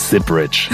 Zipprig.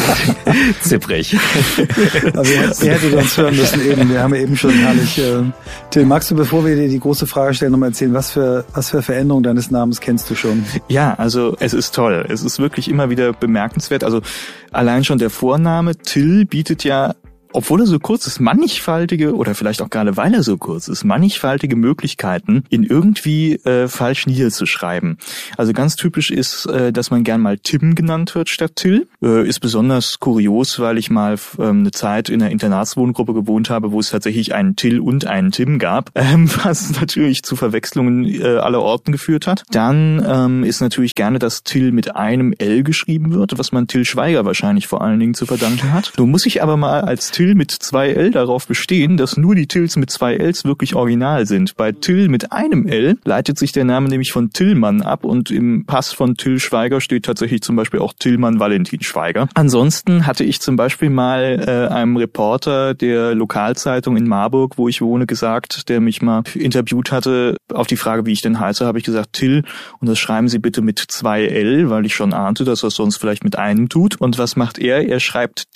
Zipprig. Also ihr hättet uns hören müssen eben. Wir haben eben schon herrlich. Till, magst du, bevor wir dir die große Frage stellen, nochmal erzählen, was für Veränderungen deines Namens kennst du schon? Ja, also es ist toll. Es ist wirklich immer wieder bemerkenswert. Also allein schon der Vorname Till bietet ja, obwohl er so kurz ist, mannigfaltige, oder vielleicht auch gerade weil er so kurz ist, mannigfaltige Möglichkeiten, ihn irgendwie falsch niederzuschreiben. Also ganz typisch ist, dass man gern mal Tim genannt wird statt Till. Ist besonders kurios, weil ich mal eine Zeit in einer Internatswohngruppe gewohnt habe, wo es tatsächlich einen Till und einen Tim gab, was natürlich zu Verwechslungen aller Orten geführt hat. Dann ist natürlich gerne, dass Till mit einem L geschrieben wird, was man Till Schweiger wahrscheinlich vor allen Dingen zu verdanken hat. Nun muss ich aber mal als Till mit 2 L darauf bestehen, dass nur die Tills mit 2 Ls wirklich original sind. Bei Till mit einem L leitet sich der Name nämlich von Tillmann ab und im Pass von Till Schweiger steht tatsächlich zum Beispiel auch Tillmann Valentin Schweiger. Ansonsten hatte ich zum Beispiel mal einem Reporter der Lokalzeitung in Marburg, wo ich wohne, gesagt, der mich mal interviewt hatte, auf die Frage, wie ich denn heiße, habe ich gesagt Till und das schreiben Sie bitte mit 2 L, weil ich schon ahnte, dass er es sonst vielleicht mit einem tut. Und was macht er? Er schreibt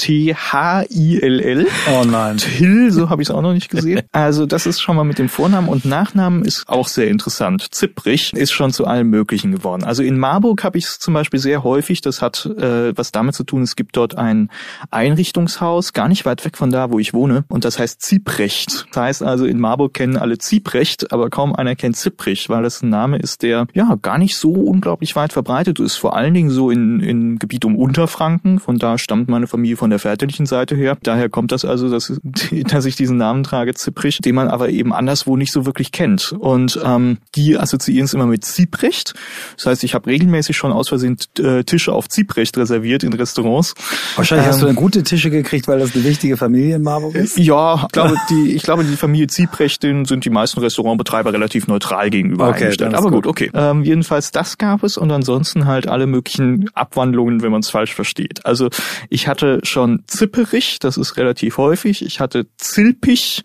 T-H-I-L-L. Oh nein. Till, so habe ich es auch noch nicht gesehen. Also das ist schon mal mit dem Vornamen und Nachnamen ist auch sehr interessant. Zipprig ist schon zu allem Möglichen geworden. Also in Marburg habe ich es zum Beispiel sehr häufig, das hat was damit zu tun, es gibt dort ein Einrichtungshaus, gar nicht weit weg von da, wo ich wohne und das heißt Zieprecht. Das heißt also, in Marburg kennen alle Zieprecht, aber kaum einer kennt Zipprig, weil das ein Name ist, der ja gar nicht so unglaublich weit verbreitet ist. Vor allen Dingen so in Gebiet um Unterfranken, von da stammt meine Familie von der väterlichen Seite her. Daher kommt das also, dass ich diesen Namen trage, Zipprig, den man aber eben anderswo nicht so wirklich kennt. Und die assoziieren es immer mit Ziebrecht. Das heißt, ich habe regelmäßig schon aus Versehen Tische auf Ziebrecht reserviert in Restaurants. Wahrscheinlich hast du dann gute Tische gekriegt, weil das eine wichtige Familie in Marburg ist? Ja, ich glaube, die Familie Ziebrecht, denen sind die meisten Restaurantbetreiber relativ neutral gegenüber eingestellt. Aber gut, okay. Jedenfalls das gab es und ansonsten halt alle möglichen Abwandlungen, wenn man es falsch versteht. Also ich hatte schon Zipperich, das ist relativ häufig. Ich hatte Zippig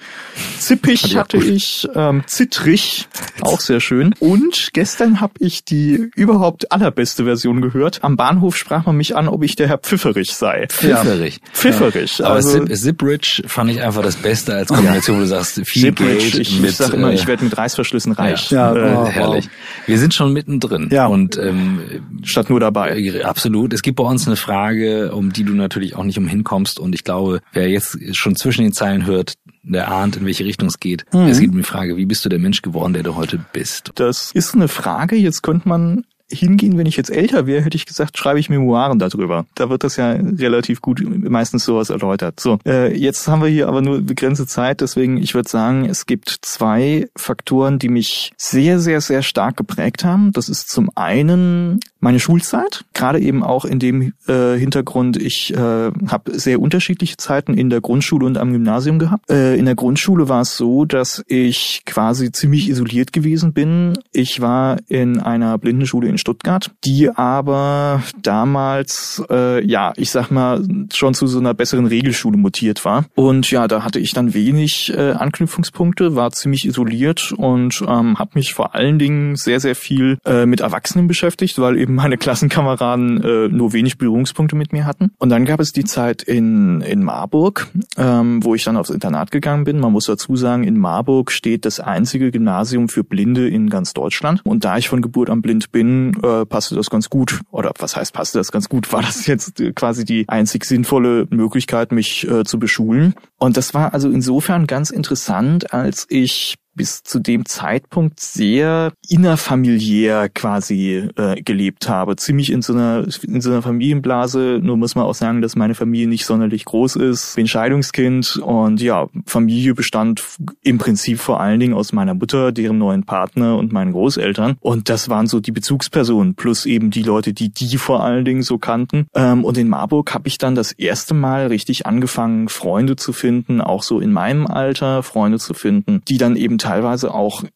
hatte ich, Zittrig, auch sehr schön. Und gestern habe ich die überhaupt allerbeste Version gehört. Am Bahnhof sprach man mich an, ob ich der Herr Pfifferich sei. Pfifferich. Pfifferich. Ja. Aber Zipprig fand ich einfach das Beste als Kombination, wo du sagst, viel Zipprig, Geld. Ich sag immer, ich werde mit Reißverschlüssen reich. Ja, herrlich. Wir sind schon mittendrin. Ja. Und statt nur dabei. Absolut. Es gibt bei uns eine Frage, um die du natürlich auch nicht umhin kommst. Und ich glaube, wer jetzt schon zwischen den Zeilen hört, der ahnt, in welche Richtung es geht. Es geht um die Frage, wie bist du der Mensch geworden, der du heute bist? Das ist eine Frage, jetzt könnte man hingehen, wenn ich jetzt älter wäre, hätte ich gesagt, schreibe ich Memoiren darüber. Da wird das ja relativ gut meistens sowas erläutert. So, jetzt haben wir hier aber nur begrenzte Zeit, deswegen ich würde sagen, es gibt 2 Faktoren, die mich sehr, sehr, sehr stark geprägt haben. Das ist zum einen meine Schulzeit, gerade eben auch in dem Hintergrund, ich habe sehr unterschiedliche Zeiten in der Grundschule und am Gymnasium gehabt. In der Grundschule war es so, dass ich quasi ziemlich isoliert gewesen bin. Ich war in einer Blindenschule in Stuttgart, die aber damals, ich sag mal, schon zu so einer besseren Regelschule mutiert war. Und ja, da hatte ich dann wenig Anknüpfungspunkte, war ziemlich isoliert und habe mich vor allen Dingen sehr, sehr viel mit Erwachsenen beschäftigt, weil eben meine Klassenkameraden nur wenig Berührungspunkte mit mir hatten. Und dann gab es die Zeit in Marburg, wo ich dann aufs Internat gegangen bin. Man muss dazu sagen, in Marburg steht das einzige Gymnasium für Blinde in ganz Deutschland. Und da ich von Geburt an blind bin, passte das ganz gut. Oder was heißt passte das ganz gut? War das jetzt quasi die einzig sinnvolle Möglichkeit, mich zu beschulen? Und das war also insofern ganz interessant, als ich bis zu dem Zeitpunkt sehr innerfamiliär quasi gelebt habe. Ziemlich in so einer Familienblase. Nur muss man auch sagen, dass meine Familie nicht sonderlich groß ist. Bin Scheidungskind und ja, Familie bestand im Prinzip vor allen Dingen aus meiner Mutter, deren neuen Partner und meinen Großeltern. Und das waren so die Bezugspersonen plus eben die Leute, die vor allen Dingen so kannten. Und in Marburg habe ich dann das erste Mal richtig angefangen, Freunde zu finden, auch so in meinem Alter Freunde zu finden, die dann eben teilweise auch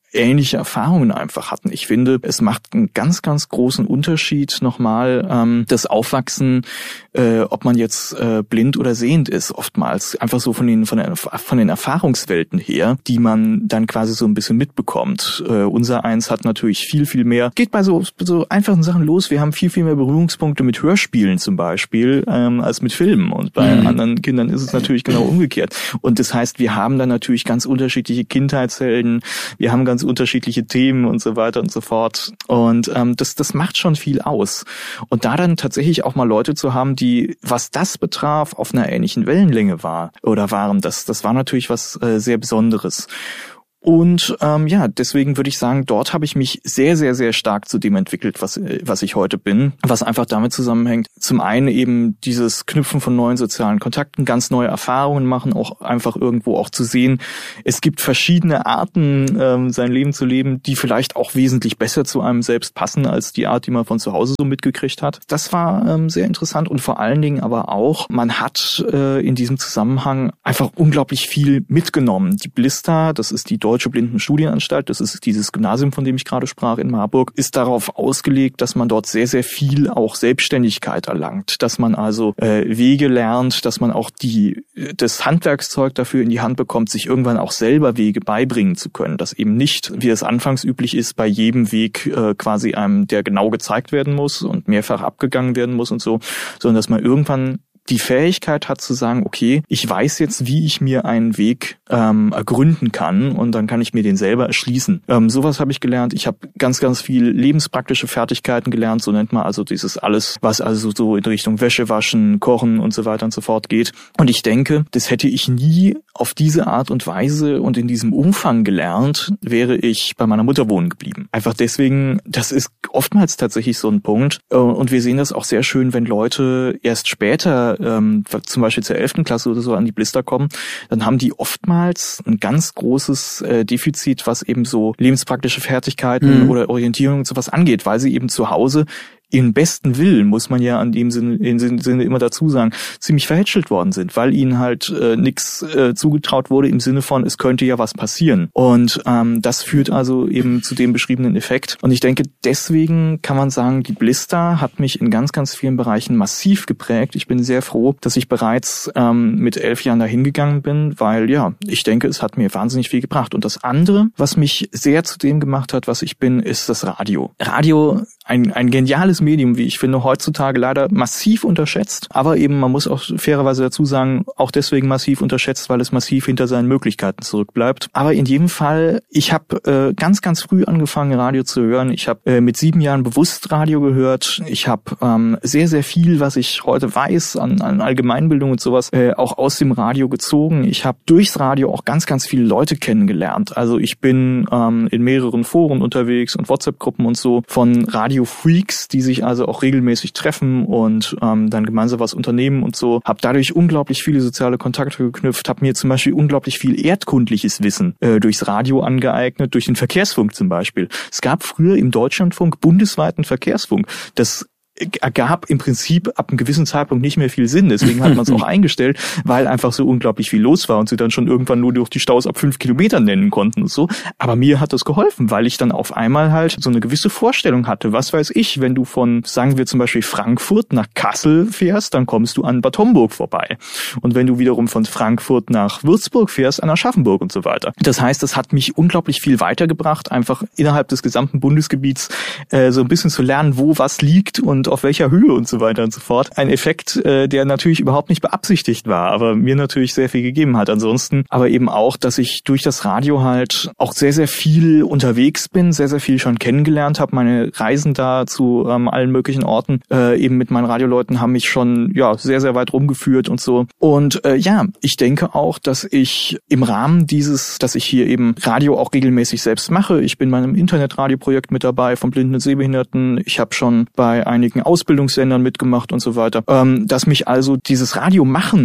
ähnliche Erfahrungen einfach hatten. Ich finde, es macht einen ganz, ganz großen Unterschied nochmal das Aufwachsen, ob man jetzt blind oder sehend ist, oftmals einfach so von den Erfahrungswelten her, die man dann quasi so ein bisschen mitbekommt. Unser Eins hat natürlich viel, viel mehr, geht bei so einfachen Sachen los. Wir haben viel, viel mehr Berührungspunkte mit Hörspielen zum Beispiel als mit Filmen, und bei anderen Kindern ist es natürlich genau umgekehrt. Und das heißt, wir haben dann natürlich ganz unterschiedliche Kindheitshelden, wir haben ganz unterschiedliche Themen und so weiter und so fort. Und das macht schon viel aus. Und da dann tatsächlich auch mal Leute zu haben, die, was das betraf, auf einer ähnlichen Wellenlänge waren, das war natürlich was sehr Besonderes. Und deswegen würde ich sagen, dort habe ich mich sehr, sehr, sehr stark zu dem entwickelt, was ich heute bin, was einfach damit zusammenhängt. Zum einen eben dieses Knüpfen von neuen sozialen Kontakten, ganz neue Erfahrungen machen, auch einfach irgendwo auch zu sehen, es gibt verschiedene Arten, sein Leben zu leben, die vielleicht auch wesentlich besser zu einem selbst passen, als die Art, die man von zu Hause so mitgekriegt hat. Das war sehr interessant, und vor allen Dingen aber auch, man hat in diesem Zusammenhang einfach unglaublich viel mitgenommen. Die Blister, das ist die Deutsche Blindenstudienanstalt, das ist dieses Gymnasium, von dem ich gerade sprach in Marburg, ist darauf ausgelegt, dass man dort sehr, sehr viel auch Selbstständigkeit erlangt, dass man also Wege lernt, dass man auch das Handwerkszeug dafür in die Hand bekommt, sich irgendwann auch selber Wege beibringen zu können, dass eben nicht, wie es anfangs üblich ist, bei jedem Weg quasi einem, der genau gezeigt werden muss und mehrfach abgegangen werden muss und so, sondern dass man irgendwann die Fähigkeit hat zu sagen, okay, ich weiß jetzt, wie ich mir einen Weg ergründen kann, und dann kann ich mir den selber erschließen. Sowas habe ich gelernt. Ich habe ganz, ganz viel lebenspraktische Fertigkeiten gelernt, so nennt man also dieses alles, was also so in Richtung Wäsche waschen, kochen und so weiter und so fort geht. Und ich denke, das hätte ich nie auf diese Art und Weise und in diesem Umfang gelernt, wäre ich bei meiner Mutter wohnen geblieben. Einfach deswegen, das ist oftmals tatsächlich so ein Punkt. Und wir sehen das auch sehr schön, wenn Leute erst später zum Beispiel zur 11. Klasse oder so an die Blister kommen, dann haben die oftmals ein ganz großes Defizit, was eben so lebenspraktische Fertigkeiten oder Orientierung und sowas angeht, weil sie eben zu Hause ihren besten Willen, muss man ja in dem Sinne immer dazu sagen, ziemlich verhätschelt worden sind, weil ihnen halt nichts zugetraut wurde im Sinne von, es könnte ja was passieren. Und das führt also eben zu dem beschriebenen Effekt. Und ich denke, deswegen kann man sagen, die Blister hat mich in ganz, ganz vielen Bereichen massiv geprägt. Ich bin sehr froh, dass ich bereits mit 11 Jahren dahin gegangen bin, weil ja, ich denke, es hat mir wahnsinnig viel gebracht. Und das andere, was mich sehr zu dem gemacht hat, was ich bin, ist das Radio. Radio, ein geniales Medium, wie ich finde, heutzutage leider massiv unterschätzt, aber eben, man muss auch fairerweise dazu sagen, auch deswegen massiv unterschätzt, weil es massiv hinter seinen Möglichkeiten zurückbleibt. Aber in jedem Fall, ich habe ganz, ganz früh angefangen, Radio zu hören. Ich habe mit 7 Jahren bewusst Radio gehört. Ich habe sehr, sehr viel, was ich heute weiß an Allgemeinbildung und sowas, auch aus dem Radio gezogen. Ich habe durchs Radio auch ganz, ganz viele Leute kennengelernt. Also ich bin in mehreren Foren unterwegs und WhatsApp-Gruppen und so von Radio-Freaks, die sich also auch regelmäßig treffen und dann gemeinsam was unternehmen und so. Habe dadurch unglaublich viele soziale Kontakte geknüpft, habe mir zum Beispiel unglaublich viel erdkundliches Wissen durchs Radio angeeignet, durch den Verkehrsfunk zum Beispiel. Es gab früher im Deutschlandfunk bundesweiten Verkehrsfunk. Das ergab im Prinzip ab einem gewissen Zeitpunkt nicht mehr viel Sinn. Deswegen hat man es auch eingestellt, weil einfach so unglaublich viel los war und sie dann schon irgendwann nur durch die Staus ab 5 Kilometern nennen konnten und so. Aber mir hat das geholfen, weil ich dann auf einmal halt so eine gewisse Vorstellung hatte. Was weiß ich, wenn du von, sagen wir zum Beispiel Frankfurt nach Kassel fährst, dann kommst du an Bad Homburg vorbei. Und wenn du wiederum von Frankfurt nach Würzburg fährst, an Aschaffenburg und so weiter. Das heißt, das hat mich unglaublich viel weitergebracht, einfach innerhalb des gesamten Bundesgebiets so ein bisschen zu lernen, wo was liegt und auf welcher Höhe und so weiter und so fort. Ein Effekt, der natürlich überhaupt nicht beabsichtigt war, aber mir natürlich sehr viel gegeben hat. Ansonsten aber eben auch, dass ich durch das Radio halt auch sehr, sehr viel unterwegs bin, sehr, sehr viel schon kennengelernt habe. Meine Reisen da zu allen möglichen Orten eben mit meinen Radioleuten haben mich schon sehr, sehr weit rumgeführt und so. Und ich denke auch, dass ich im Rahmen dieses, dass ich hier eben Radio auch regelmäßig selbst mache. Ich bin bei einem Internetradioprojekt mit dabei von Blinden und Sehbehinderten. Ich habe schon bei einigen Ausbildungssendern mitgemacht und so weiter, dass mich also dieses Radio machen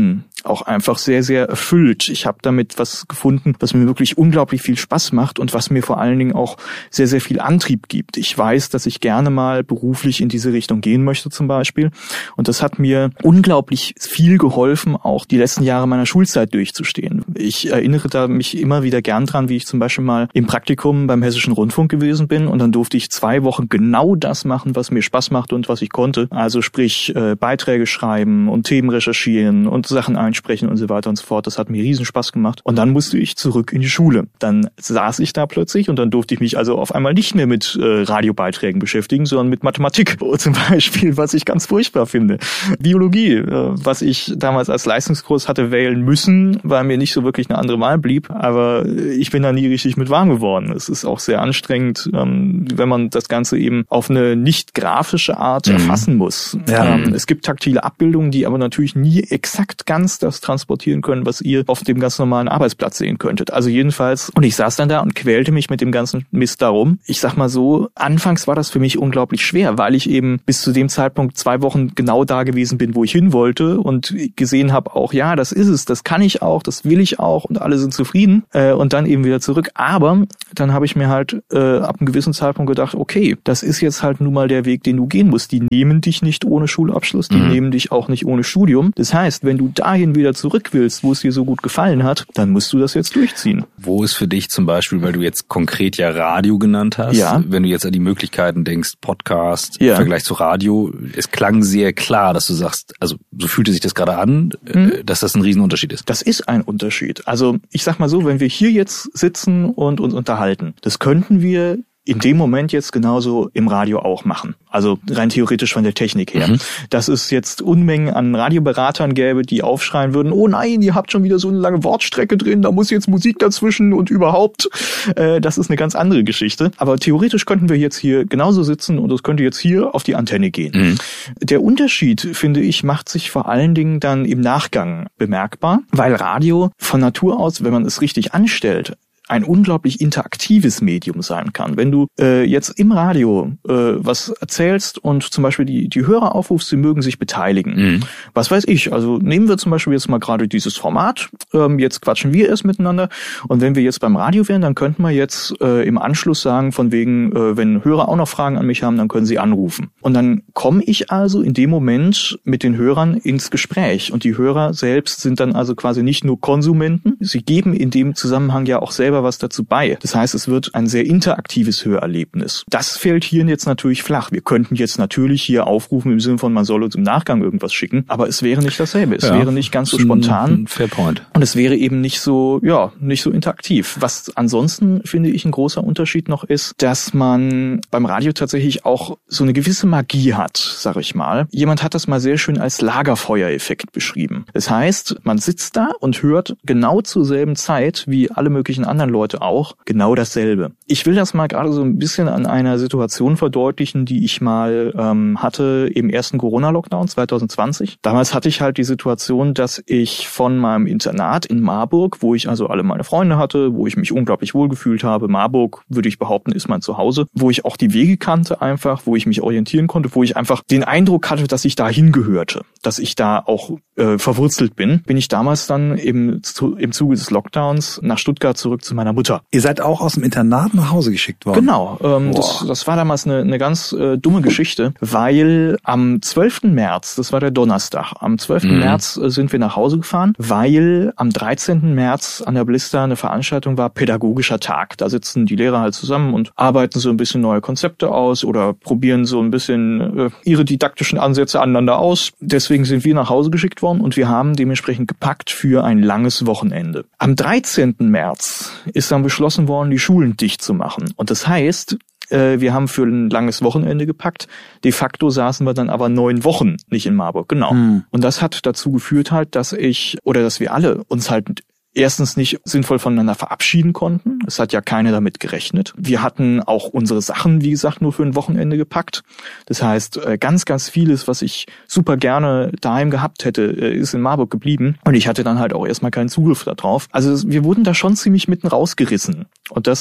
auch einfach sehr, sehr erfüllt. Ich habe damit was gefunden, was mir wirklich unglaublich viel Spaß macht und was mir vor allen Dingen auch sehr, sehr viel Antrieb gibt. Ich weiß, dass ich gerne mal beruflich in diese Richtung gehen möchte zum Beispiel. Und das hat mir unglaublich viel geholfen, auch die letzten Jahre meiner Schulzeit durchzustehen. Ich erinnere da mich immer wieder gern dran, wie ich zum Beispiel mal im Praktikum beim Hessischen Rundfunk gewesen bin und dann durfte ich 2 Wochen genau das machen, was mir Spaß machte und was ich konnte. Also sprich Beiträge schreiben und Themen recherchieren und Sachen einsprechen und so weiter und so fort. Das hat mir riesen Spaß gemacht. Und dann musste ich zurück in die Schule. Dann saß ich da plötzlich und dann durfte ich mich also auf einmal nicht mehr mit Radiobeiträgen beschäftigen, sondern mit Mathematik zum Beispiel, was ich ganz furchtbar finde. Biologie, was ich damals als Leistungskurs hatte wählen müssen, weil mir nicht so wirklich eine andere Wahl blieb. Aber ich bin da nie richtig mit warm geworden. Es ist auch sehr anstrengend, wenn man das Ganze eben auf eine nicht grafische Art erfassen muss. Ja. Es gibt taktile Abbildungen, die aber natürlich nie exakt ganz das transportieren können, was ihr auf dem ganz normalen Arbeitsplatz sehen könntet. Also jedenfalls, und ich saß dann da und quälte mich mit dem ganzen Mist darum. Ich sag mal so, anfangs war das für mich unglaublich schwer, weil ich eben bis zu dem Zeitpunkt 2 Wochen genau da gewesen bin, wo ich hin wollte und gesehen habe auch, ja, das ist es, das kann ich auch, das will ich auch und alle sind zufrieden und dann eben wieder zurück. Aber dann habe ich mir halt ab einem gewissen Zeitpunkt gedacht, okay, das ist jetzt halt nun mal der Weg, den du gehen musst. Die nehmen dich nicht ohne Schulabschluss, die nehmen dich auch nicht ohne Studium. Das heißt, wenn du dahin wieder zurück willst, wo es dir so gut gefallen hat, dann musst du das jetzt durchziehen. Wo ist für dich zum Beispiel, weil du jetzt konkret ja Radio genannt hast, wenn du jetzt an die Möglichkeiten denkst, Podcast im Vergleich zu Radio, es klang sehr klar, dass du sagst, also so fühlte sich das gerade an, dass das ein Riesenunterschied ist. Das ist ein Unterschied. Also ich sag mal so, wenn wir hier jetzt sitzen und uns unterhalten, das könnten wir in dem Moment jetzt genauso im Radio auch machen. Also rein theoretisch von der Technik her. Dass es jetzt Unmengen an Radioberatern gäbe, die aufschreien würden, oh nein, ihr habt schon wieder so eine lange Wortstrecke drin, da muss jetzt Musik dazwischen und überhaupt. Das ist eine ganz andere Geschichte. Aber theoretisch könnten wir jetzt hier genauso sitzen und es könnte jetzt hier auf die Antenne gehen. Der Unterschied, finde ich, macht sich vor allen Dingen dann im Nachgang bemerkbar, weil Radio von Natur aus, wenn man es richtig anstellt, ein unglaublich interaktives Medium sein kann. Wenn du jetzt im Radio was erzählst und zum Beispiel die Hörer aufrufst, sie mögen sich beteiligen. Was weiß ich, also nehmen wir zum Beispiel jetzt mal gerade dieses Format, jetzt quatschen wir erst miteinander und wenn wir jetzt beim Radio wären, dann könnten wir jetzt im Anschluss sagen, von wegen, wenn Hörer auch noch Fragen an mich haben, dann können sie anrufen. Und dann komme ich also in dem Moment mit den Hörern ins Gespräch und die Hörer selbst sind dann also quasi nicht nur Konsumenten, sie geben in dem Zusammenhang ja auch selber was dazu bei. Das heißt, es wird ein sehr interaktives Hörerlebnis. Das fällt hier jetzt natürlich flach. Wir könnten jetzt natürlich hier aufrufen im Sinne von, man soll uns im Nachgang irgendwas schicken, aber es wäre nicht dasselbe. Es wäre nicht ganz so spontan. Fair point. Und es wäre eben nicht so interaktiv. Was ansonsten, finde ich, ein großer Unterschied noch ist, dass man beim Radio tatsächlich auch so eine gewisse Magie hat, sag ich mal. Jemand hat das mal sehr schön als Lagerfeuereffekt beschrieben. Das heißt, man sitzt da und hört genau zur selben Zeit wie alle möglichen anderen Leute auch genau dasselbe. Ich will das mal gerade so ein bisschen an einer Situation verdeutlichen, die ich mal hatte im ersten Corona-Lockdown 2020. Damals hatte ich halt die Situation, dass ich von meinem Internat in Marburg, wo ich also alle meine Freunde hatte, wo ich mich unglaublich wohlgefühlt habe, Marburg, würde ich behaupten, ist mein Zuhause, wo ich auch die Wege kannte einfach, wo ich mich orientieren konnte, wo ich einfach den Eindruck hatte, dass ich da hingehörte, dass ich da auch verwurzelt bin ich damals dann im Zuge des Lockdowns nach Stuttgart zurück zu meiner Mutter. Ihr seid auch aus dem Internat nach Hause geschickt worden? Genau, das war damals eine ganz dumme Geschichte, weil am 12. März, das war der Donnerstag, am 12. März sind wir nach Hause gefahren, weil am 13. März an der Blister eine Veranstaltung war, Pädagogischer Tag. Da sitzen die Lehrer halt zusammen und arbeiten so ein bisschen neue Konzepte aus oder probieren so ein bisschen ihre didaktischen Ansätze aneinander aus. Deswegen sind wir nach Hause geschickt worden und wir haben dementsprechend gepackt für ein langes Wochenende. Am 13. März ist dann beschlossen worden, die Schulen dicht zu machen. Und das heißt, wir haben für ein langes Wochenende gepackt. De facto saßen wir dann aber 9 Wochen nicht in Marburg. Genau. Und das hat dazu geführt halt, dass wir alle uns halt erstens nicht sinnvoll voneinander verabschieden konnten. Es hat ja keiner damit gerechnet. Wir hatten auch unsere Sachen, wie gesagt, nur für ein Wochenende gepackt. Das heißt, ganz, ganz vieles, was ich super gerne daheim gehabt hätte, ist in Marburg geblieben. Und ich hatte dann halt auch erstmal keinen Zugriff darauf. Also wir wurden da schon ziemlich mitten rausgerissen. Und das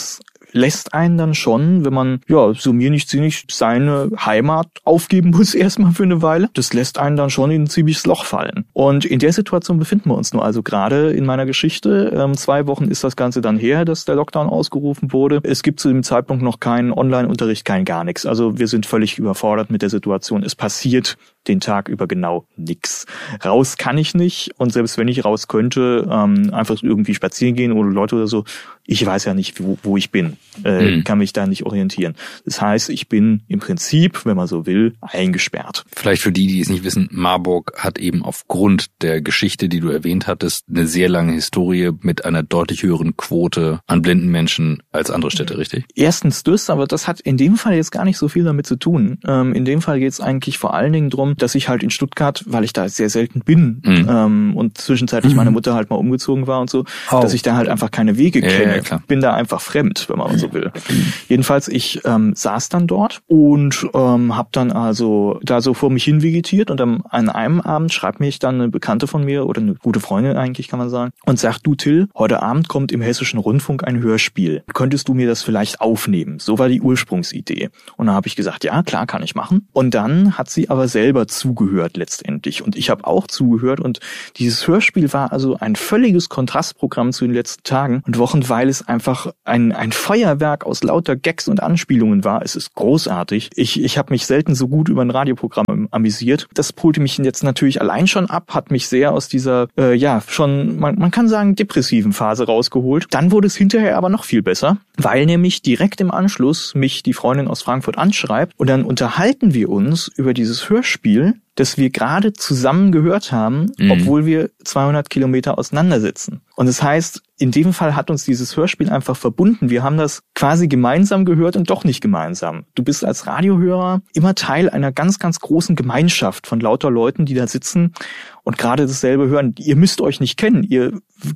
lässt einen dann schon, wenn man, so mir nicht sinnig, seine Heimat aufgeben muss erstmal für eine Weile, das lässt einen dann schon in ein ziemliches Loch fallen. Und in der Situation befinden wir uns nur. Also gerade in meiner Geschichte, 2 Wochen ist das Ganze dann her, dass der Lockdown ausgerufen wurde. Es gibt zu dem Zeitpunkt noch keinen Online-Unterricht, kein gar nichts. Also wir sind völlig überfordert mit der Situation. Es passiert den Tag über genau nix. Raus kann ich nicht, und selbst wenn ich raus könnte, einfach irgendwie spazieren gehen oder Leute oder so, ich weiß ja nicht, wo ich bin, kann mich da nicht orientieren. Das heißt, ich bin im Prinzip, wenn man so will, eingesperrt. Vielleicht für die es nicht wissen, Marburg hat eben aufgrund der Geschichte, die du erwähnt hattest, eine sehr lange Historie mit einer deutlich höheren Quote an blinden Menschen als andere Städte, richtig? Erstens das, aber das hat in dem Fall jetzt gar nicht so viel damit zu tun. In dem Fall geht es eigentlich vor allen Dingen drum, dass ich halt in Stuttgart, weil ich da sehr selten bin und zwischenzeitlich meine Mutter halt mal umgezogen war und so, dass ich da halt einfach keine Wege kenne. Ja, bin da einfach fremd, wenn man so will. Jedenfalls, ich saß dann dort und habe dann also da so vor mich hin vegetiert, und an einem Abend schreibt mich dann eine Bekannte von mir oder eine gute Freundin eigentlich, kann man sagen, und sagt: Du Till, heute Abend kommt im Hessischen Rundfunk ein Hörspiel. Könntest du mir das vielleicht aufnehmen? So war die Ursprungsidee. Und dann habe ich gesagt, ja, klar, kann ich machen. Und dann hat sie aber selber zugehört letztendlich. Und ich habe auch zugehört, und dieses Hörspiel war also ein völliges Kontrastprogramm zu den letzten Tagen und Wochen, weil es einfach ein Feuerwerk aus lauter Gags und Anspielungen war. Es ist großartig. Ich habe mich selten so gut über ein Radioprogramm amüsiert. Das holte mich jetzt natürlich allein schon ab, hat mich sehr aus dieser, schon, man kann sagen, depressiven Phase rausgeholt. Dann wurde es hinterher aber noch viel besser, weil nämlich direkt im Anschluss mich die Freundin aus Frankfurt anschreibt, und dann unterhalten wir uns über dieses Hörspiel, das wir gerade zusammen gehört haben, obwohl wir 200 Kilometer auseinandersitzen. Und das heißt, in dem Fall hat uns dieses Hörspiel einfach verbunden. Wir haben das quasi gemeinsam gehört und doch nicht gemeinsam. Du bist als Radiohörer immer Teil einer ganz, ganz großen Gemeinschaft von lauter Leuten, die da sitzen und gerade dasselbe hören. Ihr müsst euch nicht kennen. Ihr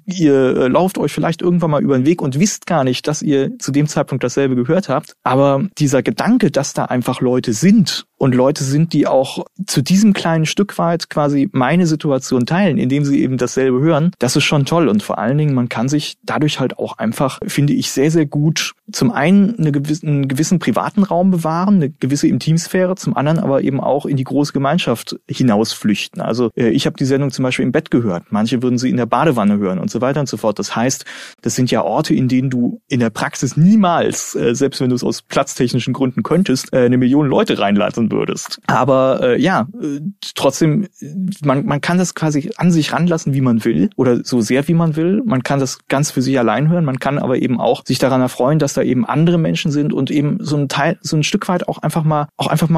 lauft euch vielleicht irgendwann mal über den Weg und wisst gar nicht, dass ihr zu dem Zeitpunkt dasselbe gehört habt. Aber dieser Gedanke, dass da einfach Leute sind, und Leute sind, die auch zu diesem kleinen Stück weit quasi meine Situation teilen, indem sie eben dasselbe hören, das ist schon toll. Und vor allen Dingen, man kann sich dadurch halt auch einfach, finde ich, sehr, sehr gut zum einen einen gewissen privaten Raum bewahren, eine gewisse Intimsphäre, zum anderen aber eben auch in die große Gemeinschaft hinausflüchten. Also ich habe die Sendung zum Beispiel im Bett gehört, manche würden sie in der Badewanne hören und so weiter und so fort. Das heißt, das sind ja Orte, in denen du in der Praxis niemals, selbst wenn du es aus platztechnischen Gründen könntest, 1 Million Leute reinlassen würdest. Aber trotzdem, man kann das quasi an sich ranlassen, wie man will, oder so sehr, wie man will. Man kann das ganz für sich allein hören, man kann aber eben auch sich daran erfreuen, dass da eben andere Menschen sind und eben so ein Stück weit auch einfach mal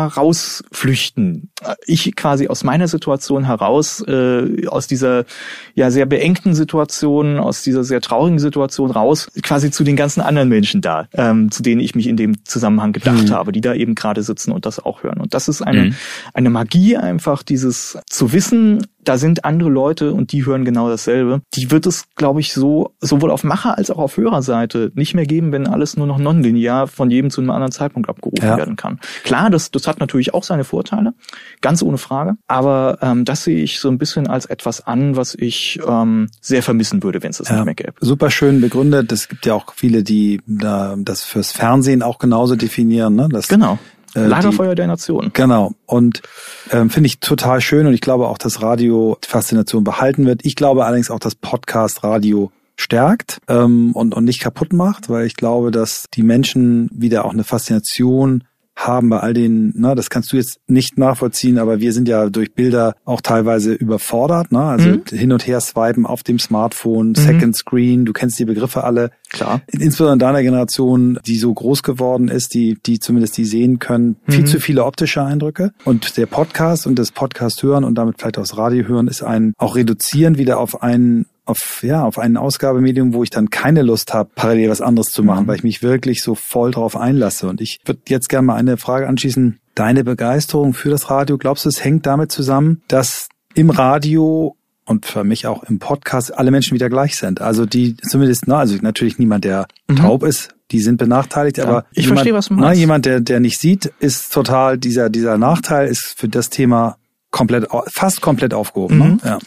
rausflüchten. Ich quasi aus meiner Situation heraus, aus dieser sehr beengten Situation, aus dieser sehr traurigen Situation raus, quasi zu den ganzen anderen Menschen da, zu denen ich mich in dem Zusammenhang gedacht habe, die da eben gerade sitzen und das auch hören. Und das ist eine Magie einfach, dieses zu wissen, da sind andere Leute und die hören genau dasselbe. Die wird es, glaube ich, so sowohl auf Macher- als auch auf Hörerseite nicht mehr geben, wenn alles nur noch nonlinear von jedem zu einem anderen Zeitpunkt abgerufen werden kann. Klar, das hat natürlich auch seine Vorteile, ganz ohne Frage. Aber das sehe ich so ein bisschen als etwas an, was ich sehr vermissen würde, wenn es das nicht mehr gäbe. Super schön begründet. Es gibt ja auch viele, die das fürs Fernsehen auch genauso definieren. Ne? Genau. Lagerfeuer der Nation. Genau. Und finde ich total schön, und ich glaube auch, dass Radio die Faszination behalten wird. Ich glaube allerdings auch, dass Podcast Radio stärkt und nicht kaputt macht, weil ich glaube, dass die Menschen wieder auch eine Faszination haben bei all den, das kannst du jetzt nicht nachvollziehen, aber wir sind ja durch Bilder auch teilweise überfordert, also hin und her swipen auf dem Smartphone, Second Screen, du kennst die Begriffe alle. Klar. Insbesondere in deiner Generation, die so groß geworden ist, die zumindest die sehen können, viel zu viele optische Eindrücke. Und der Podcast und das Podcast hören und damit vielleicht auch das Radio hören ist auch reduzieren wieder auf ein Ausgabemedium, wo ich dann keine Lust habe, parallel was anderes zu machen, weil ich mich wirklich so voll drauf einlasse. Und ich würde jetzt gerne mal eine Frage anschließen. Deine Begeisterung für das Radio, glaubst du, es hängt damit zusammen, dass im Radio und für mich auch im Podcast alle Menschen wieder gleich sind? Also die zumindest, also natürlich niemand, der taub ist, die sind benachteiligt, aber ich verstehe, was du meinst. Jemand, der nicht sieht, ist total, dieser Nachteil ist für das Thema fast komplett aufgehoben. Ja.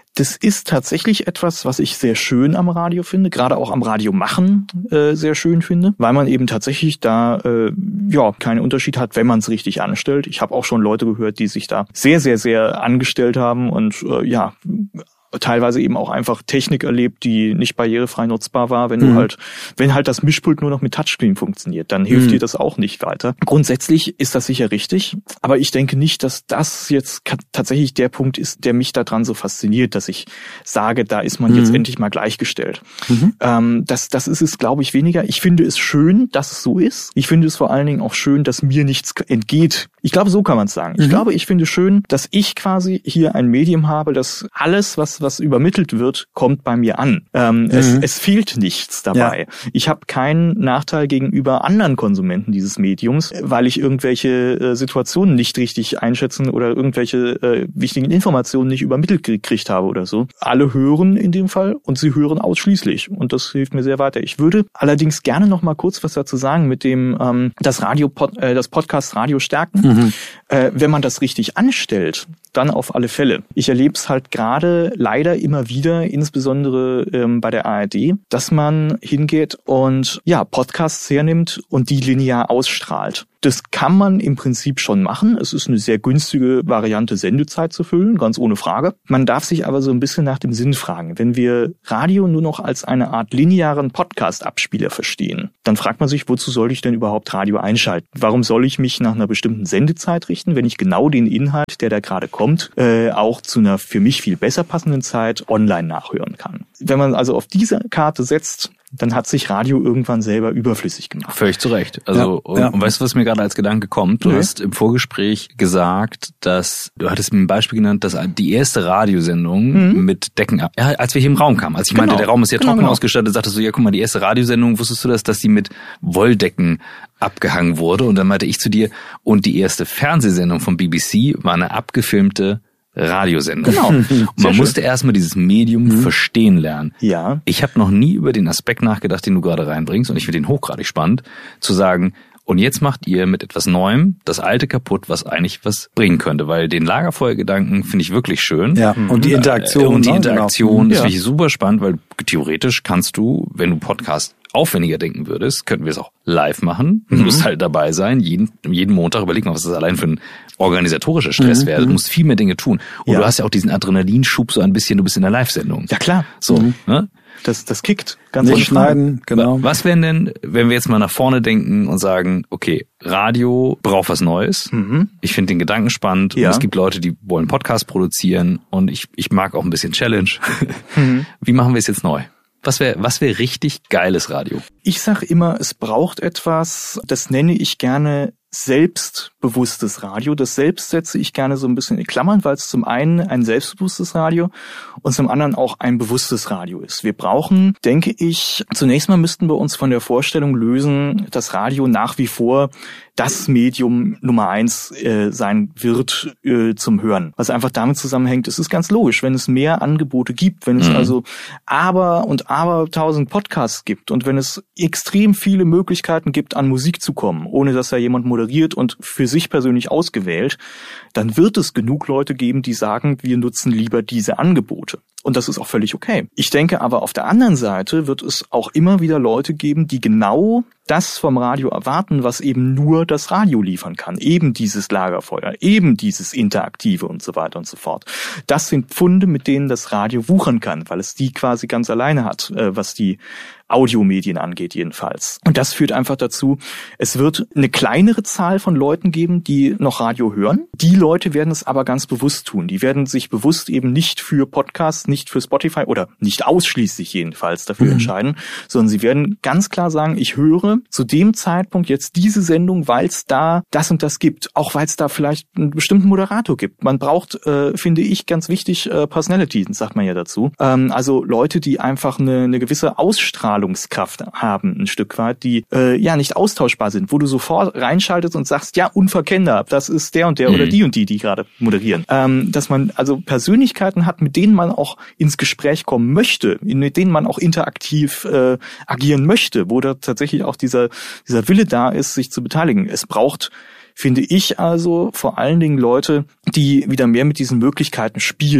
Das ist tatsächlich etwas, was ich sehr schön am Radio finde, gerade auch am Radio machen sehr schön finde, weil man eben tatsächlich da keinen Unterschied hat, wenn man es richtig anstellt. Ich habe auch schon Leute gehört, die sich da sehr, sehr, sehr angestellt haben und teilweise eben auch einfach Technik erlebt, die nicht barrierefrei nutzbar war. Wenn halt das Mischpult nur noch mit Touchscreen funktioniert, dann hilft dir das auch nicht weiter. Grundsätzlich ist das sicher richtig, aber ich denke nicht, dass das jetzt tatsächlich der Punkt ist, der mich daran so fasziniert, dass ich sage, da ist man jetzt endlich mal gleichgestellt. Das ist es, glaube ich, weniger. Ich finde es schön, dass es so ist. Ich finde es vor allen Dingen auch schön, dass mir nichts entgeht. Ich glaube, so kann man es sagen. Ich finde schön, dass ich quasi hier ein Medium habe, das alles, was übermittelt wird, kommt bei mir an. Es fehlt nichts dabei. Ja. Ich habe keinen Nachteil gegenüber anderen Konsumenten dieses Mediums, weil ich irgendwelche Situationen nicht richtig einschätzen oder irgendwelche wichtigen Informationen nicht übermittelt gekriegt habe oder so. Alle hören in dem Fall und sie hören ausschließlich und das hilft mir sehr weiter. Ich würde allerdings gerne noch mal kurz was dazu sagen mit dem das Podcast Radio stärken. Wenn man das richtig anstellt, dann auf alle Fälle. Ich erlebe es halt gerade leider immer wieder, insbesondere bei der ARD, dass man hingeht und Podcasts hernimmt und die linear ausstrahlt. Das kann man im Prinzip schon machen. Es ist eine sehr günstige Variante, Sendezeit zu füllen, ganz ohne Frage. Man darf sich aber so ein bisschen nach dem Sinn fragen. Wenn wir Radio nur noch als eine Art linearen Podcast-Abspieler verstehen, dann fragt man sich, wozu soll ich denn überhaupt Radio einschalten? Warum soll ich mich nach einer bestimmten Sendezeit richten, wenn ich genau den Inhalt, der da gerade kommt, auch zu einer für mich viel besser passenden Zeit online nachhören kann? Wenn man also auf diese Karte setzt, dann hat sich Radio irgendwann selber überflüssig gemacht. Völlig zu Recht. Also, und weißt du, was mir gerade als Gedanke kommt? Du hast im Vorgespräch gesagt, du hattest mir ein Beispiel genannt, dass die erste Radiosendung mit Decken, als wir hier im Raum kamen, als ich meinte, der Raum ist ja trocken ausgestattet, sagtest du, guck mal, die erste Radiosendung, wusstest du das, dass die mit Wolldecken abgehangen wurde? Und dann meinte ich zu dir, und die erste Fernsehsendung vom BBC war eine abgefilmte Radiosendung. Genau. Und man musste erstmal dieses Medium verstehen lernen. Ja. Ich habe noch nie über den Aspekt nachgedacht, den du gerade reinbringst, und ich finde den hochgradig spannend, zu sagen, und jetzt macht ihr mit etwas Neuem das Alte kaputt, was eigentlich was bringen könnte, weil den Lagerfeuergedanken finde ich wirklich schön. Ja, und die Interaktion. Das finde ich super spannend, weil theoretisch kannst du, wenn du Podcast aufwendiger denken würdest, könnten wir es auch live machen. Du musst halt dabei sein, jeden Montag. Überleg mal, was das allein für ein organisatorischer Stress wäre. Du musst viel mehr Dinge tun. Und du hast ja auch diesen Adrenalinschub so ein bisschen, du bist in der Live-Sendung. Ja, klar. So, ne? Das kickt. Ganz nicht schneiden, genau. Was wären denn, wenn wir jetzt mal nach vorne denken und sagen, okay, Radio braucht was Neues. Ich finde den Gedanken spannend. Und es gibt Leute, die wollen Podcast produzieren und ich mag auch ein bisschen Challenge. Wie machen wir es jetzt neu? Was wär richtig geiles Radio? Ich sag immer, es braucht etwas, das nenne ich gerne selbstbewusstes Radio. Das Selbst setze ich gerne so ein bisschen in Klammern, weil es zum einen ein selbstbewusstes Radio und zum anderen auch ein bewusstes Radio ist. Wir brauchen, denke ich, zunächst mal müssten wir uns von der Vorstellung lösen, dass Radio nach wie vor das Medium Nummer 1 sein wird zum Hören. Was einfach damit zusammenhängt, es ist ganz logisch, wenn es mehr Angebote gibt, wenn es also aber 1000 Podcasts gibt und wenn es extrem viele Möglichkeiten gibt, an Musik zu kommen, ohne dass da jemand moderiert und für sich persönlich ausgewählt, dann wird es genug Leute geben, die sagen, wir nutzen lieber diese Angebote. Und das ist auch völlig okay. Ich denke aber, auf der anderen Seite wird es auch immer wieder Leute geben, die genau das vom Radio erwarten, was eben nur das Radio liefern kann. Eben dieses Lagerfeuer, eben dieses Interaktive und so weiter und so fort. Das sind Pfunde, mit denen das Radio wuchern kann, weil es die quasi ganz alleine hat, was die Audiomedien angeht jedenfalls. Und das führt einfach dazu, es wird eine kleinere Zahl von Leuten geben, die noch Radio hören. Die Leute werden es aber ganz bewusst tun. Die werden sich bewusst eben nicht für Podcasts, nicht für Spotify oder nicht ausschließlich jedenfalls dafür entscheiden, sondern sie werden ganz klar sagen, ich höre zu dem Zeitpunkt jetzt diese Sendung, weil es da das und das gibt. Auch weil es da vielleicht einen bestimmten Moderator gibt. Man braucht, finde ich, ganz wichtig, Personality, sagt man ja dazu. Also Leute, die einfach eine gewisse Ausstrahlungskraft haben, ein Stück weit, die nicht austauschbar sind, wo du sofort reinschaltest und sagst, ja, unverkennbar, das ist der und der oder die und die gerade moderieren. Dass man also Persönlichkeiten hat, mit denen man auch ins Gespräch kommen möchte, mit denen man auch interaktiv agieren möchte, wo da tatsächlich auch dieser Wille da ist, sich zu beteiligen. Es braucht, finde ich also, vor allen Dingen Leute, die wieder mehr mit diesen Möglichkeiten spielen,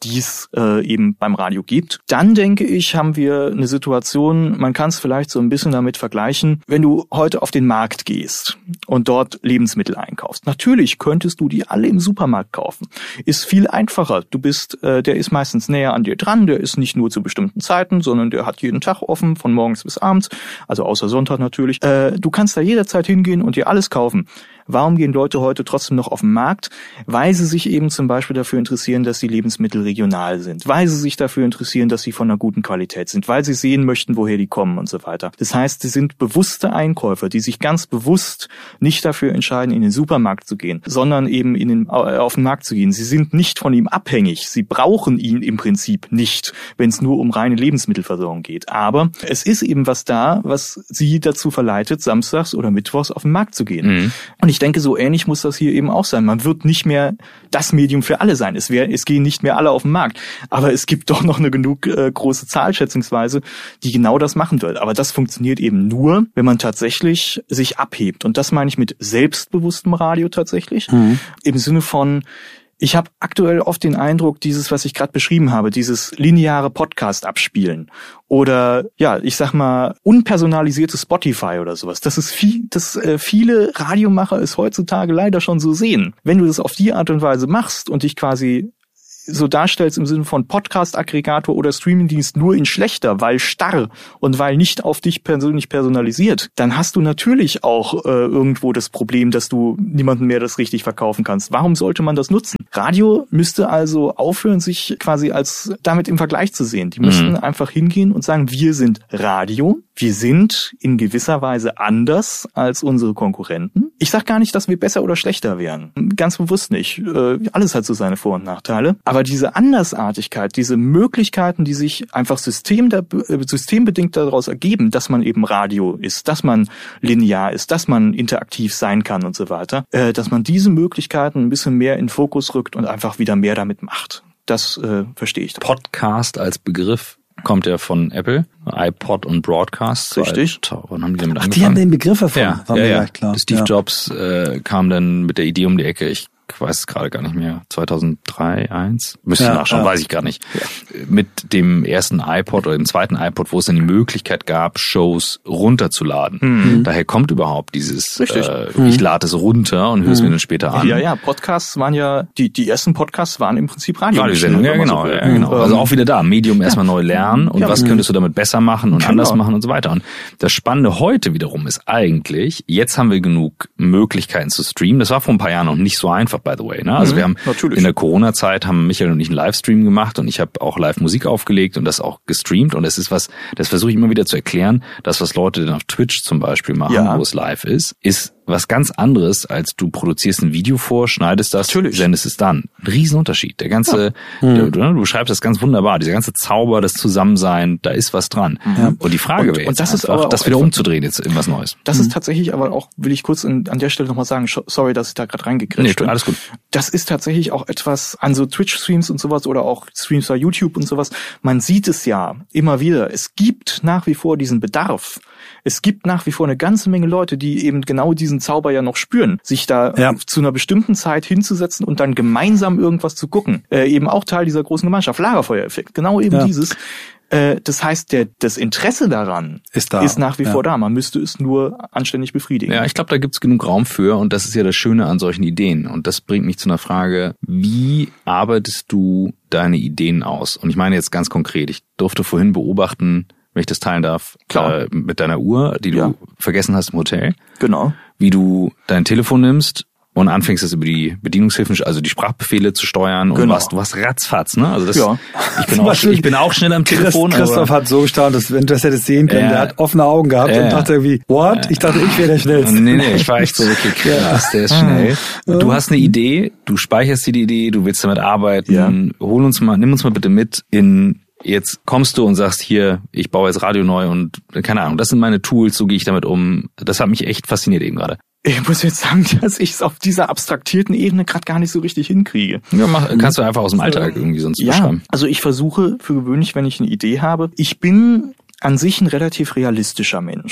die es eben beim Radio gibt. Dann denke ich, haben wir eine Situation, man kann es vielleicht so ein bisschen damit vergleichen, wenn du heute auf den Markt gehst und dort Lebensmittel einkaufst. Natürlich könntest du die alle im Supermarkt kaufen. Ist viel einfacher. Du bist, der ist meistens näher an dir dran, der ist nicht nur zu bestimmten Zeiten, sondern der hat jeden Tag offen, von morgens bis abends, also außer Sonntag natürlich. Du kannst da jederzeit hingehen und dir alles kaufen. Warum gehen Leute heute trotzdem noch auf den Markt? Weil sie sich eben zum Beispiel dafür interessieren, dass die Lebensmittel regional sind. Weil sie sich dafür interessieren, dass sie von einer guten Qualität sind. Weil sie sehen möchten, woher die kommen und so weiter. Das heißt, sie sind bewusste Einkäufer, die sich ganz bewusst nicht dafür entscheiden, in den Supermarkt zu gehen, sondern eben auf den Markt zu gehen. Sie sind nicht von ihm abhängig. Sie brauchen ihn im Prinzip nicht, wenn es nur um reine Lebensmittelversorgung geht. Aber es ist eben was da, was sie dazu verleitet, samstags oder mittwochs auf den Markt zu gehen. Mhm. Und ich denke, so ähnlich muss das hier eben auch sein. Man wird nicht mehr das Medium für alle sein. Es gehen nicht mehr alle auf den Markt. Aber es gibt doch noch eine genug große Zahl, schätzungsweise, die genau das machen wird. Aber das funktioniert eben nur, wenn man tatsächlich sich abhebt. Und das meine ich mit selbstbewusstem Radio tatsächlich. Mhm. Im Sinne von, ich habe aktuell oft den Eindruck, dieses, was ich gerade beschrieben habe, dieses lineare Podcast abspielen oder ja, ich sag mal unpersonalisierte Spotify oder sowas. Das ist viele Radiomacher es heutzutage leider schon so sehen. Wenn du das auf die Art und Weise machst und dich quasi so darstellst im Sinne von Podcast-Aggregator oder Streamingdienst nur in schlechter, weil starr und weil nicht auf dich persönlich personalisiert, dann hast du natürlich auch irgendwo das Problem, dass du niemandem mehr das richtig verkaufen kannst. Warum sollte man das nutzen? Radio müsste also aufhören, sich quasi als damit im Vergleich zu sehen. Die müssten einfach hingehen und sagen, wir sind Radio, wir sind in gewisser Weise anders als unsere Konkurrenten. Ich sage gar nicht, dass wir besser oder schlechter wären. Ganz bewusst nicht. Alles hat so seine Vor- und Nachteile. Aber diese Andersartigkeit, diese Möglichkeiten, die sich einfach systembedingt daraus ergeben, dass man eben Radio ist, dass man linear ist, dass man interaktiv sein kann und so weiter, dass man diese Möglichkeiten ein bisschen mehr in den Fokus rückt und einfach wieder mehr damit macht. Das verstehe ich. Podcast als Begriff kommt ja von Apple, iPod und Broadcast. Richtig. Wann haben die damit angefangen? Die haben den Begriff erfunden. Ja. Klar. Steve Jobs kam dann mit der Idee um die Ecke, ich weiß es gerade gar nicht mehr, 2003, 1? Müsste nachschauen, weiß ich gar nicht. Ja. Mit dem ersten iPod oder dem zweiten iPod, wo es dann die Möglichkeit gab, Shows runterzuladen. Mhm. Daher kommt überhaupt dieses, ich lade es runter und höre es mir dann später an. Ja, Podcasts waren ja, die ersten Podcasts waren im Prinzip Radiosendungen. Ja, genau. Also auch wieder da, Medium erstmal neu lernen und was könntest du damit besser machen und anders machen und so weiter. Und das Spannende heute wiederum ist eigentlich, jetzt haben wir genug Möglichkeiten zu streamen. Das war vor ein paar Jahren noch nicht so einfach, by the way. Ne? Also wir haben in der Corona-Zeit haben Michael und ich einen Livestream gemacht und ich habe auch Live-Musik aufgelegt und das auch gestreamt und das ist was, das versuche ich immer wieder zu erklären, das, was Leute dann auf Twitch zum Beispiel machen, wo es live ist was ganz anderes, als du produzierst ein Video vor, schneidest das, sendest es dann. Ein Riesenunterschied. Der ganze, du schreibst das ganz wunderbar, dieser ganze Zauber, das Zusammensein, da ist was dran. Ja. Und die Frage wäre jetzt das einfach, ist aber das wieder umzudrehen jetzt in was Neues. Das ist tatsächlich aber auch, will ich kurz an der Stelle nochmal sagen, sorry, dass ich da gerade reingekriegt bin. Alles gut. Das ist tatsächlich auch etwas an so Twitch-Streams und sowas oder auch Streams bei YouTube und sowas. Man sieht es ja immer wieder. Es gibt nach wie vor diesen Bedarf. Es gibt nach wie vor eine ganze Menge Leute, die eben genau diesen Zauber ja noch spüren, sich da zu einer bestimmten Zeit hinzusetzen und dann gemeinsam irgendwas zu gucken. Eben auch Teil dieser großen Gemeinschaft. Lagerfeuereffekt. Genau eben dieses. Das heißt, das Interesse daran ist nach wie vor da. Man müsste es nur anständig befriedigen. Ja, ich glaube, da gibt's genug Raum für und das ist ja das Schöne an solchen Ideen. Und das bringt mich zu einer Frage, wie arbeitest du deine Ideen aus? Und ich meine jetzt ganz konkret, ich durfte vorhin beobachten, wenn ich das teilen darf, mit deiner Uhr, die du vergessen hast im Hotel. Genau. Wie du dein Telefon nimmst und anfängst es über die Bedienungshilfen, also die Sprachbefehle zu steuern und du hast ratzfatz, ne? Also das, ich bin auch schnell am Telefon. Christoph hat so gestaunt, dass wenn du das hättest sehen können, der hat offene Augen gehabt und dachte irgendwie, what? Ich dachte, ich wäre der Schnellste. Nee, ich war echt so, okay, krass, der ist schnell. Du hast eine Idee, du speicherst die Idee, du willst damit arbeiten, nimm uns mal bitte mit jetzt kommst du und sagst, hier, ich baue jetzt Radio neu und keine Ahnung, das sind meine Tools, so gehe ich damit um. Das hat mich echt fasziniert eben gerade. Ich muss jetzt sagen, dass ich es auf dieser abstraktierten Ebene gerade gar nicht so richtig hinkriege. Ja, kannst du einfach aus dem Alltag irgendwie sonst beschreiben. Also ich versuche für gewöhnlich, wenn ich eine Idee habe, ich bin an sich ein relativ realistischer Mensch.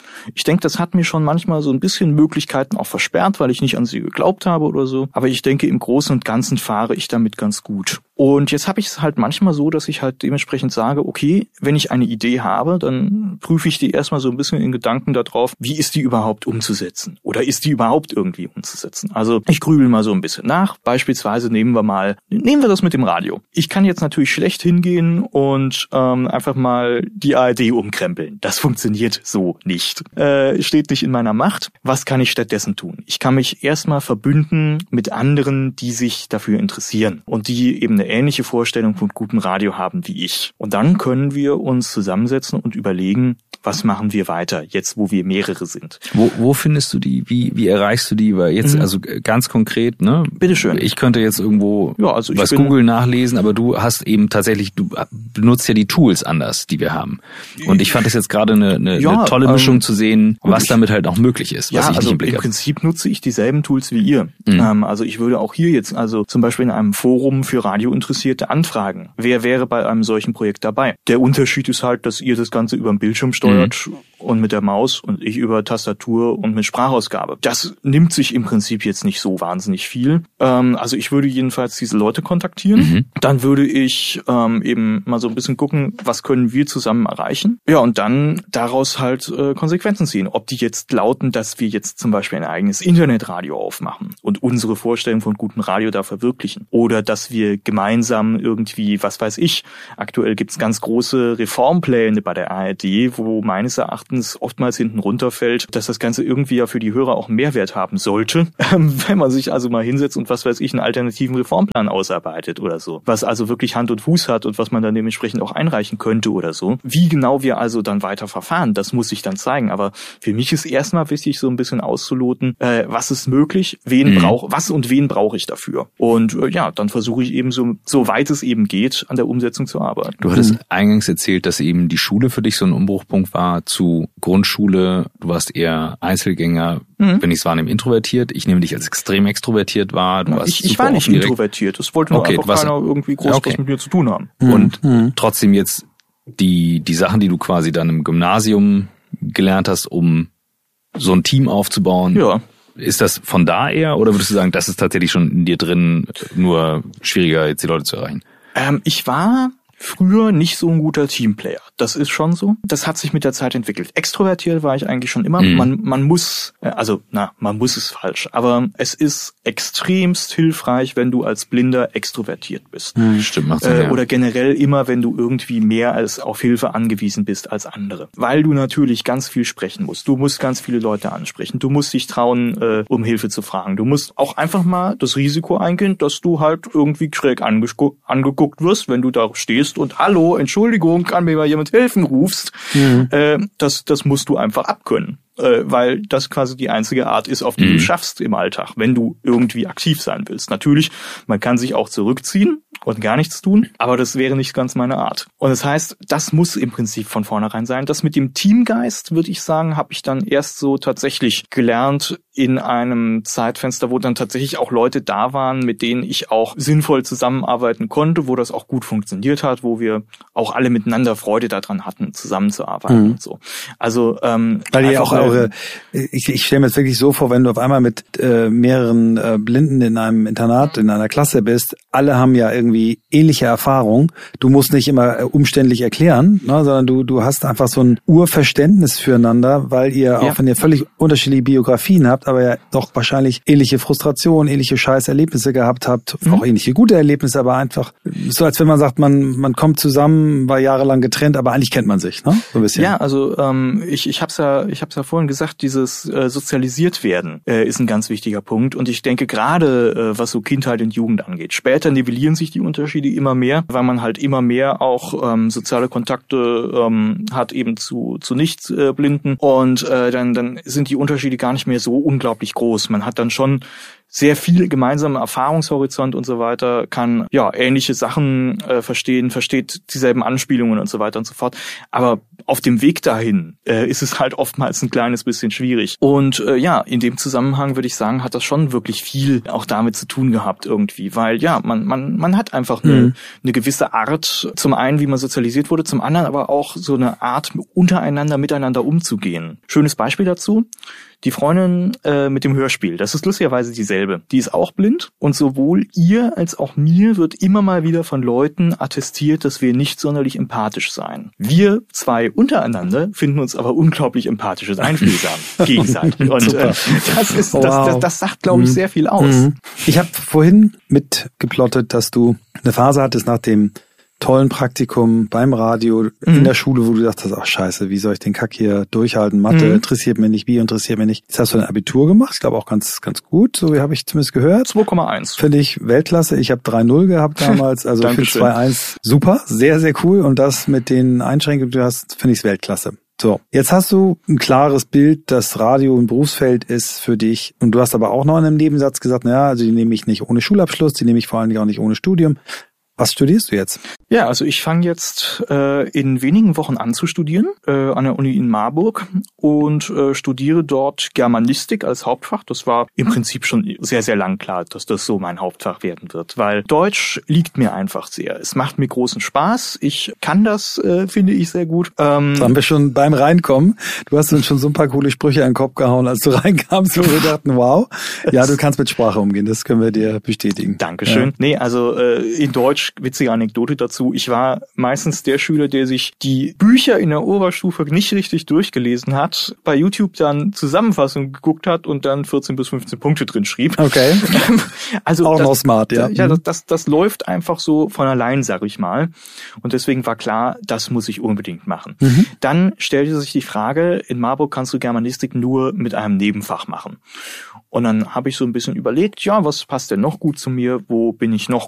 Ich denke, das hat mir schon manchmal so ein bisschen Möglichkeiten auch versperrt, weil ich nicht an sie geglaubt habe oder so. Aber ich denke, im Großen und Ganzen fahre ich damit ganz gut. Und jetzt habe ich es halt manchmal so, dass ich halt dementsprechend sage, okay, wenn ich eine Idee habe, dann prüfe ich die erstmal so ein bisschen in Gedanken darauf, wie ist die überhaupt umzusetzen? Oder ist die überhaupt irgendwie umzusetzen? Also ich grübel mal so ein bisschen nach. Beispielsweise nehmen wir das mit dem Radio. Ich kann jetzt natürlich schlecht hingehen und einfach mal die ARD umkrempeln. Das funktioniert so nicht. Steht nicht in meiner Macht. Was kann ich stattdessen tun? Ich kann mich erstmal verbünden mit anderen, die sich dafür interessieren und die eben eine ähnliche Vorstellung von gutem Radio haben wie ich. Und dann können wir uns zusammensetzen und überlegen, was machen wir weiter, jetzt wo wir mehrere sind. Wo findest du die? Wie erreichst du die? Weil jetzt, also ganz konkret, ne? Bitteschön. Ich könnte jetzt irgendwo was Google nachlesen, aber du hast eben tatsächlich, du benutzt ja die Tools anders, die wir haben. Und ich fand es jetzt gerade eine tolle Mischung zu sehen, was damit halt auch möglich ist, was ich nicht im Blick habe. Im Prinzip nutze ich dieselben Tools wie ihr. Also ich würde auch hier jetzt, also zum Beispiel in einem Forum für Radiointeressierte anfragen. Wer wäre bei einem solchen Projekt dabei? Der Unterschied ist halt, dass ihr das Ganze über den Bildschirm steuert und mit der Maus und ich über Tastatur und mit Sprachausgabe. Das nimmt sich im Prinzip jetzt nicht so wahnsinnig viel. Also ich würde jedenfalls diese Leute kontaktieren. Dann würde ich eben mal so ein bisschen gucken, was können wir zusammen erreichen. Ja, und dann daraus halt Konsequenzen ziehen. Ob die jetzt lauten, dass wir jetzt zum Beispiel ein eigenes Internetradio aufmachen und unsere Vorstellung von gutem Radio da verwirklichen. Oder dass wir gemeinsam irgendwie, was weiß ich, aktuell gibt's ganz große Reformpläne bei der ARD, wo meines Erachtens oftmals hinten runterfällt, dass das Ganze irgendwie ja für die Hörer auch einen Mehrwert haben sollte, wenn man sich also mal hinsetzt und was weiß ich, einen alternativen Reformplan ausarbeitet oder so. Was also wirklich Hand und Fuß hat und was man dann dementsprechend auch einreichen könnte oder so. Wie genau wir also dann weiter verfahren, das muss sich dann zeigen. Aber für mich ist erstmal wichtig, so ein bisschen auszuloten, was ist möglich, was und wen brauche ich dafür. Und dann versuche ich eben so weit es eben geht, an der Umsetzung zu arbeiten. Du hattest eingangs erzählt, dass eben die Schule für dich so ein Umbruchpunkt war zu Grundschule. Du warst eher Einzelgänger, wenn ich es wahrnehme, introvertiert. Ich nehme dich als extrem extrovertiert wahr. Ich war nicht introvertiert. Das wollte nur einfach keiner irgendwie groß was mit mir zu tun haben. Und trotzdem jetzt die Sachen, die du quasi dann im Gymnasium gelernt hast, um so ein Team aufzubauen. Ja. Ist das von da eher oder würdest du sagen, das ist tatsächlich schon in dir drin, nur schwieriger jetzt die Leute zu erreichen? Ich war früher nicht so ein guter Teamplayer. Das ist schon so. Das hat sich mit der Zeit entwickelt. Extrovertiert war ich eigentlich schon immer. Man muss es falsch, aber es ist extremst hilfreich, wenn du als Blinder extrovertiert bist. Stimmt, macht Sinn, oder generell immer, wenn du irgendwie mehr als auf Hilfe angewiesen bist als andere. Weil du natürlich ganz viel sprechen musst. Du musst ganz viele Leute ansprechen. Du musst dich trauen, um Hilfe zu fragen. Du musst auch einfach mal das Risiko eingehen, dass du halt irgendwie schräg angeguckt wirst, wenn du da stehst und hallo, Entschuldigung, kann mir mal jemand helfen, rufst. Das musst du einfach abkönnen. Weil das quasi die einzige Art ist, auf die du schaffst im Alltag, wenn du irgendwie aktiv sein willst. Natürlich, man kann sich auch zurückziehen und gar nichts tun, aber das wäre nicht ganz meine Art. Und das heißt, das muss im Prinzip von vornherein sein. Das mit dem Teamgeist, würde ich sagen, habe ich dann erst so tatsächlich gelernt in einem Zeitfenster, wo dann tatsächlich auch Leute da waren, mit denen ich auch sinnvoll zusammenarbeiten konnte, wo das auch gut funktioniert hat, wo wir auch alle miteinander Freude daran hatten, zusammenzuarbeiten und so. Also weil ihr auch ich stelle mir das wirklich so vor, wenn du auf einmal mit mehreren Blinden in einem Internat, in einer Klasse bist, alle haben ja irgendwie ähnliche Erfahrungen. Du musst nicht immer umständlich erklären, ne, sondern du hast einfach so ein Urverständnis füreinander, weil ihr, auch wenn ihr völlig unterschiedliche Biografien habt, aber ja doch wahrscheinlich ähnliche Frustrationen, ähnliche Scheißerlebnisse gehabt habt, auch ähnliche gute Erlebnisse, aber einfach so, als wenn man sagt, man kommt zusammen, war jahrelang getrennt, aber eigentlich kennt man sich, ne? So ein bisschen. Ja, also ich hab's ja vorhin gesagt, dieses sozialisiert werden ist ein ganz wichtiger Punkt und ich denke gerade, was so Kindheit und Jugend angeht. Später nivellieren sich die Unterschiede immer mehr, weil man halt immer mehr auch soziale Kontakte hat eben zu Nichtblinden und dann sind die Unterschiede gar nicht mehr so unglaublich groß. Man hat dann schon sehr viel gemeinsamen Erfahrungshorizont und so weiter, kann ja ähnliche Sachen verstehen, versteht dieselben Anspielungen und so weiter und so fort. Aber auf dem Weg dahin ist es halt oftmals ein kleines bisschen schwierig. Und in dem Zusammenhang würde ich sagen, hat das schon wirklich viel auch damit zu tun gehabt irgendwie, weil ja, man hat einfach eine gewisse Art, zum einen, wie man sozialisiert wurde, zum anderen aber auch so eine Art, miteinander umzugehen. Schönes Beispiel dazu. Die Freundin mit dem Hörspiel, das ist lustigerweise dieselbe. Die ist auch blind und sowohl ihr als auch mir wird immer mal wieder von Leuten attestiert, dass wir nicht sonderlich empathisch seien. Wir zwei untereinander finden uns aber unglaublich empathisch und einfühlsam gegenseitig. Und das sagt, glaube ich, sehr viel aus. Ich habe vorhin mitgeplottet, dass du eine Phase hattest nach dem tollen Praktikum beim Radio in der Schule, wo du dachtest, ach scheiße, wie soll ich den Kack hier durchhalten? Mathe interessiert mich nicht, Bio interessiert mich nicht. Jetzt hast du ein Abitur gemacht, ich glaube auch ganz gut, so wie habe ich zumindest gehört. 2,1. Finde ich Weltklasse. Ich habe 3,0 gehabt damals, also für 2,1 super, sehr, sehr cool. Und das mit den Einschränkungen, die du hast, finde ich Weltklasse. So, jetzt hast du ein klares Bild, dass Radio ein Berufsfeld ist für dich. Und du hast aber auch noch in einem Nebensatz gesagt, naja, also die nehme ich nicht ohne Schulabschluss, die nehme ich vor allen Dingen auch nicht ohne Studium. Was studierst du jetzt? Ja, also ich fange jetzt in wenigen Wochen an zu studieren an der Uni in Marburg und studiere dort Germanistik als Hauptfach. Das war im Prinzip schon sehr, sehr lang klar, dass das so mein Hauptfach werden wird, weil Deutsch liegt mir einfach sehr. Es macht mir großen Spaß. Ich kann das, finde ich, sehr gut. Das haben wir schon beim Reinkommen. Du hast uns schon so ein paar coole Sprüche an den Kopf gehauen, als du reinkamst, wo wir dachten, wow, ja, du kannst mit Sprache umgehen. Das können wir dir bestätigen. Dankeschön. Ja. Nee, also in Deutsch, witzige Anekdote dazu. Ich war meistens der Schüler, der sich die Bücher in der Oberstufe nicht richtig durchgelesen hat, bei YouTube dann Zusammenfassungen geguckt hat und dann 14 bis 15 Punkte drin schrieb. Okay. Also auch noch smart, ja. Ja, das läuft einfach so von allein, sag ich mal. Und deswegen war klar, das muss ich unbedingt machen. Dann stellte sich die Frage, in Marburg kannst du Germanistik nur mit einem Nebenfach machen. Und dann habe ich so ein bisschen überlegt, ja, was passt denn noch gut zu mir? Wo bin ich noch